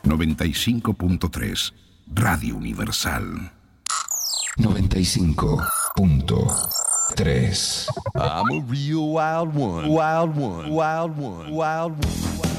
95.3 Radio Universal. 95.3. I'm a real wild one. Wild one. Wild one. Wild one.